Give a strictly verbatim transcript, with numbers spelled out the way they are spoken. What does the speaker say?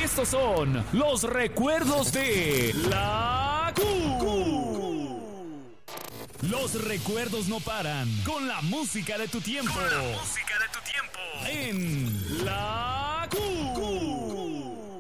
Estos son los recuerdos de la Q. Los recuerdos no paran con la música de tu tiempo. Con la música de tu